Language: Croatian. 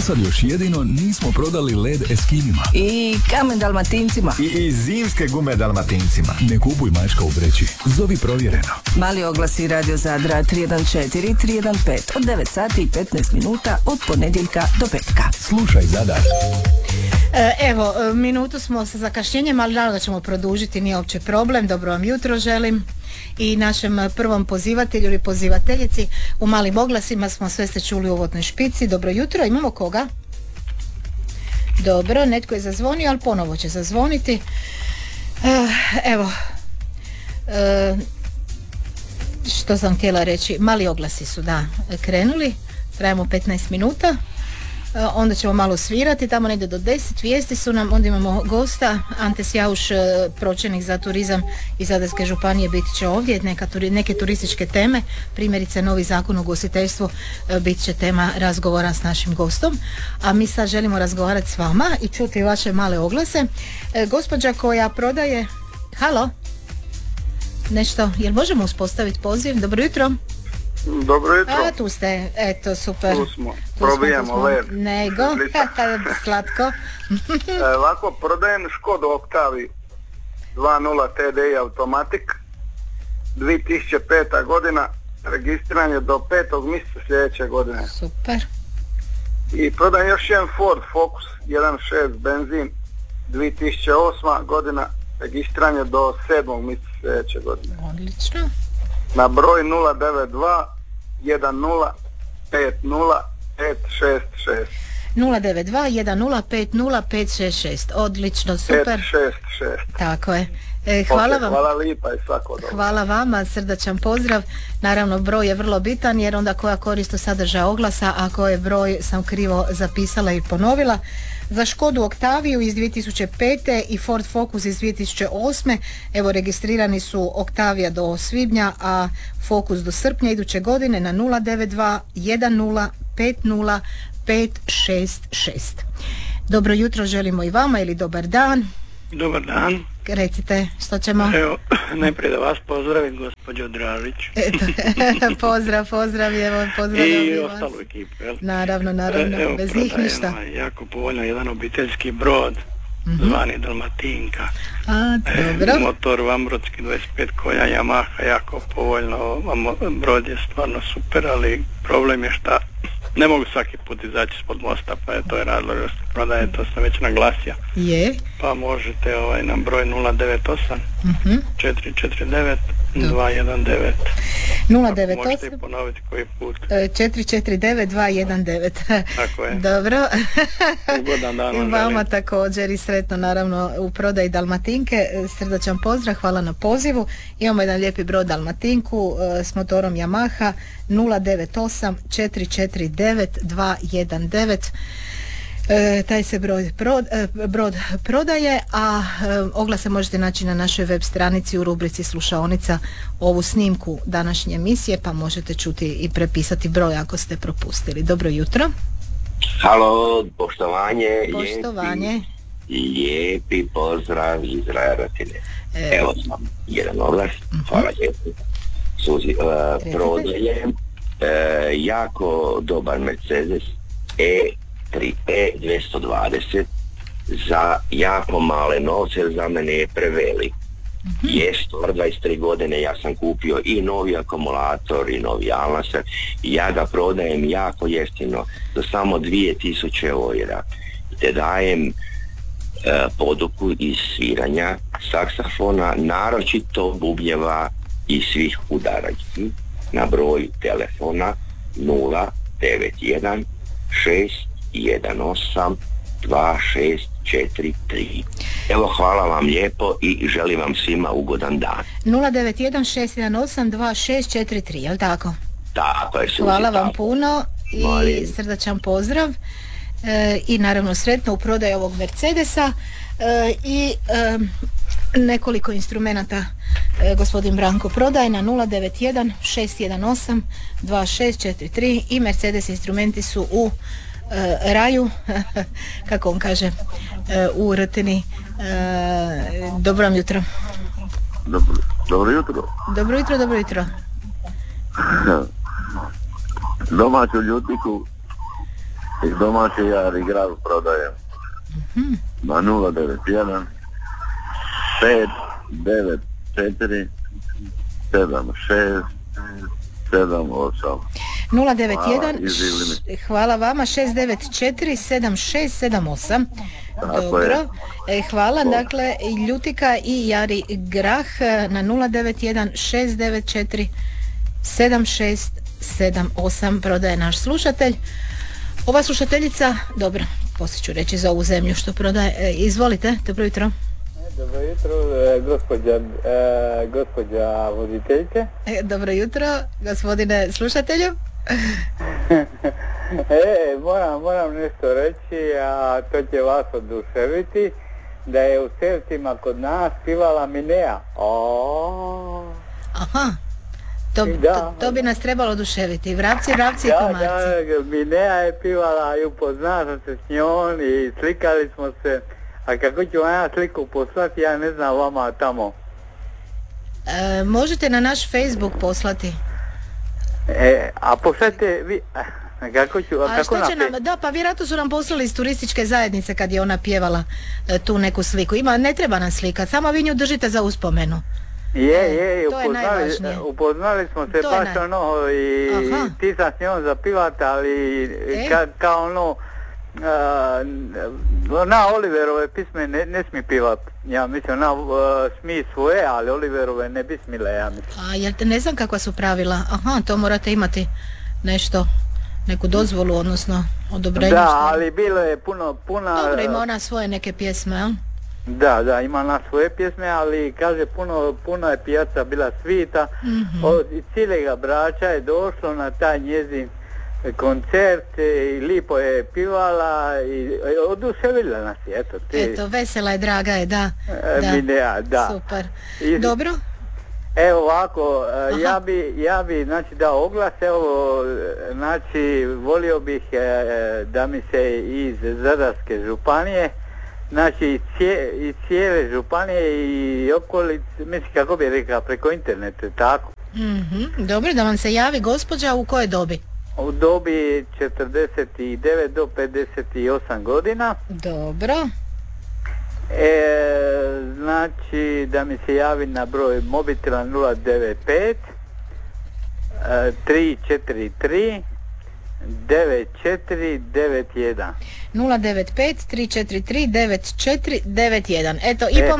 sad još jedino nismo prodali led Eskimima. I kamen Dalmatincima. I zimske gume Dalmatincima. Ne kupuj mačka u vreći. Zovi provjereno. Mali oglasi Radio Zadra 314 315 od 9 sati i 15 minuta od ponedjeljka do petka. Slušaj Zadar. Evo, minutu smo sa zakašnjenjem, ali naravno da ćemo produžiti, nije uopće problem. Dobro vam jutro želim i našem prvom pozivatelju ili pozivateljici. U malim oglasima smo, sve ste čuli u uvodnoj špici. Dobro jutro, imamo koga? Dobro, netko je zazvonio, ali ponovo će zazvoniti. Evo, što sam htjela reći, mali oglasi su krenuli, trajamo 15 minuta. Onda ćemo malo svirati, tamo negdje do 10, vijesti su nam, onda imamo gosta, Ante Sjauš, pročelnik za turizam iz Zadarske županije, bit će ovdje, neke turističke teme, primjerice novi zakon o ugostiteljstvu bit će tema razgovora s našim gostom, a mi sad želimo razgovarati s vama i čuti vaše male oglase. Gospođa koja prodaje, halo, nešto, jel možemo uspostaviti poziv? Dobro jutro. Dobro jutro. A, tu ste, eto, super. Tu smo, probijamo led. Nego, slatko. Ovako, prodajem Škodu Octavia 2.0 TDI Automatic, 2005. godina, registriran je do 5. mjeseca sljedeće godine. Super. I prodajem još jedan Ford Focus 1.6 benzin, 2008. godina, registriran je do 7. mjeseca sljedeće godine. Odlično. Na broj 092 10 50 566. 092 10 50 566. Odlično, super. 566. Tako je. Hvala vam. Hvala lipa i svako dobro. Hvala vama, srdačan pozdrav. Naravno, broj je vrlo bitan jer onda koja koristi sadržaja oglasa, a koji broj sam krivo zapisala i ponovila. Za Škodu Octaviju iz 2005. i Ford Focus iz 2008. Evo, registrirani su Octavia do svibnja, a Focus do srpnja iduće godine na 092 10 50 566. Dobro jutro želimo i vama ili dobar dan. Dobar dan. Recite, što ćemo? Evo, najprije da vas pozdravim, gospođo Dražić. Pozdrav, evo, pozdravljam i vas. ostalu ekipu, jel? Naravno, evo, bez njih ništa. Jako povoljno, jedan obiteljski brod, zvani Dalmatinka. A, dobro. Motor Vambrodski 25 konja, Yamaha, jako povoljno, brod je stvarno super, ali problem je šta ne mogu svaki put izaći ispod mosta, pa je to je razlog da se prodaje, to sam već naglasio. Je. Pa možete na broj 098 449 219. 098 možete ponoviti koji put. 449 219. Tako je. Dobro. Ugodan dan vam vama također i sretno naravno u prodaji Dalmatinke. Srdačan pozdrav, hvala na pozivu. Imamo jedan lijepi brod Dalmatinku s motorom Yamaha 098 449 219. Taj se brod prodaje, a oglase možete naći na našoj web stranici u rubrici slušaonica ovu snimku današnje emisije, pa možete čuti i prepisati broj ako ste propustili. Dobro jutro. Halo, poštovanje. Lijepi pozdrav iz Rajaratine. Evo sam jedan oglas, hvala lijepo. Prodajem jako dobar Mercedes E220 za jako male novce, jer za mene je prevelik. Je stvar 23 godine, ja sam kupio i novi akumulator i novi alnaser i ja ga prodajem jako jeftino za samo 2000 eura. Te dajem poduku iz sviranja saksafona, naročito bubnjeva i svih udarački na broj telefona 091 618 2643. Evo, hvala vam lijepo i želim vam svima ugodan dan. 091 618 2643, jel tako? Tako je. Hvala vam puno i srdačan pozdrav i naravno sretno u prodaji ovog Mercedesa i nekoliko instrumenata gospodin Branko prodaje na 091 618 2643 i Mercedes instrumenti su u Raju, kako on kaže, u Rtini. Dobro vam jutro. Dobro jutro. Dobro jutro. Domaću ljutiku i domaći jar i grad prodajem. Na 091 694 76 78. 091, hvala vama, 694 7678. Dobro, hvala. Dakle, ljutika i jari grah na 091 694 7678 prodaje naš slušatelj. Ova slušateljica, dobro, poslije ću reći za ovu zemlju što prodaje. Izvolite, dobro jutro. Dobro jutro, gospođa voditeljke. Dobro jutro, gospodine slušatelju. Moram nešto reći, a to će vas oduševiti, da je u Selcima kod nas pivala Minea. Aha, to bi nas trebalo oduševiti. Vrapci i komarci. Da, Minea je pivala i upoznao sam se s njom i slikali smo se. A kako ću vam ja sliku poslati, ja ne znam vama tamo. Možete na naš Facebook poslati. A pošljete vi... Kako ću, kako što će nam, da, pa vjerojatno su nam poslali iz turističke zajednice kad je ona pjevala tu neku sliku. Ne treba nam slika, samo vi nju držite za uspomenu. Upoznali smo se baš i ti sam s njom zapivat, ali kao na Oliverove pisme ne smije pivat. Ja mislim, smije svoje, ali Oliverove ne bi smile, ja mislim. Jer ne znam kakva su pravila. To morate imati nešto, neku dozvolu, odnosno odobrenje. Da, ali bilo je puno... Dobro, ima ona svoje neke pjesme, jel? Da, ima ona svoje pjesme, ali kaže puno je pijaca bila svita. Od cijelega braća je došlo na taj njezin koncert i lipo je pivala i oduševila nas je, eto, vesela je, draga je, da. Da. Super. Dobro? Evo ovako, ja bi znači dao oglas, evo, znači volio bih da mi se iz Zadarske županije, znači iz cijele županije i okolice, mislim kako bi rekao, preko interneta, tako. Dobro, da vam se javi gospođa u kojoj dobi? U dobi 49 do 58 godina. Dobro. Znači da mi se javi na broj mobitela 095 343 9491. 095 343 9491. Eto, i